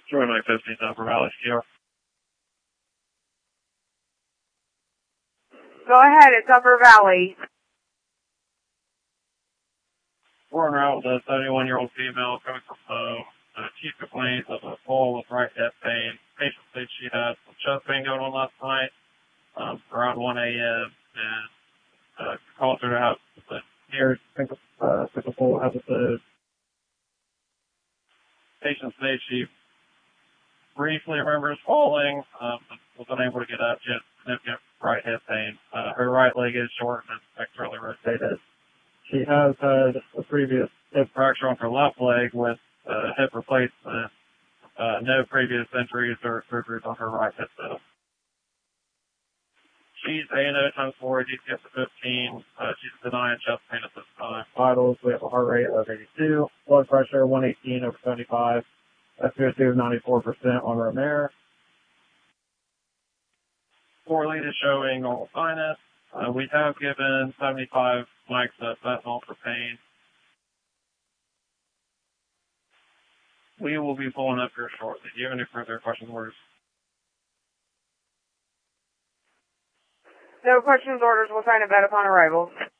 Joy 915 Upper Valley Skier. Go ahead, it's Upper Valley. We're en route with a 71-year-old female coming from home. Chief complaint of a fall with right hip pain. Patient said she had some chest pain going on last night around 1 a.m. and caused her to have the near cyclical episode. Patient said she briefly remembers falling, but was unable to get up. She had significant right hip pain. Her right leg is short and externally rotated. She has had a previous hip fracture on her left leg with hip replacement. No previous injuries or surgeries on her right hip though. She's A&O times 4, DCS of 15. She's denying chest pain at this time. Vitals, we have a heart rate of 82, blood pressure 118/75, SpO2 of 94% on room air. 4 lead is showing normal sinus. We have given 75 mics of fentanyl for pain. We will be pulling up here shortly. Do you have any further questions or orders? No questions, orders. We'll sign a bed upon arrival.